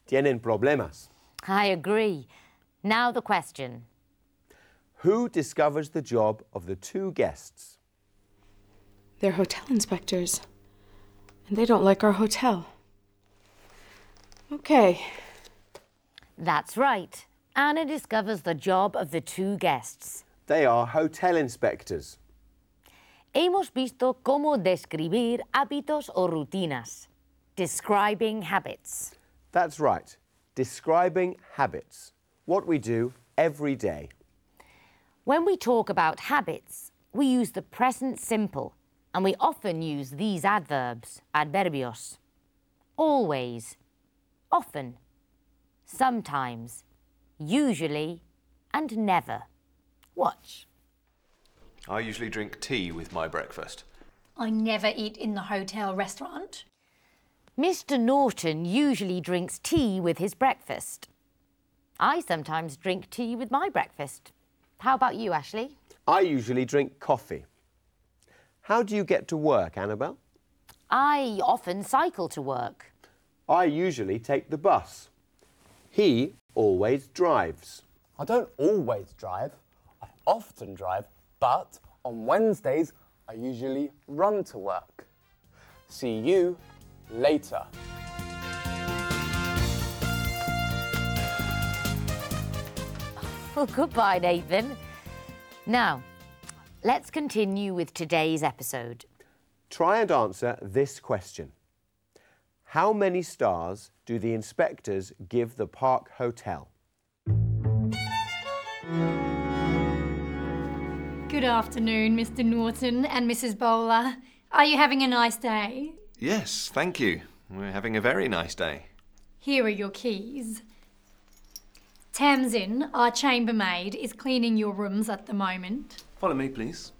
Tienen problemas. I agree. Now the question. Who discovers the job of the two guests? They're hotel inspectors, and they don't like our hotel. Okay. That's right. Anna discovers the job of the two guests. They are hotel inspectors. Hemos visto cómo describir hábitos o rutinas. Describing habits. That's right. Describing habits. What we do every day. When we talk about habits, we use the present simple, and we often use these adverbs, adverbios. Always, often, sometimes, usually, and never. Watch. I usually drink tea with my breakfast. I never eat in the hotel restaurant. Mr. Norton usually drinks tea with his breakfast. I sometimes drink tea with my breakfast. How about you, Ashley? I usually drink coffee. How do you get to work, Annabelle? I often cycle to work. I usually take the bus. He always drives. I don't always drive. I often drive, but on Wednesdays, I usually run to work. See you later. Well, goodbye, Nathan. Now, let's continue with today's episode. Try and answer this question. How many stars do the inspectors give the Park Hotel? Good afternoon, Mr. Norton and Mrs. Bowler. Are you having a nice day? Yes, thank you. We're having a very nice day. Here are your keys. Tamsin, our chambermaid, is cleaning your rooms at the moment. Follow me, please.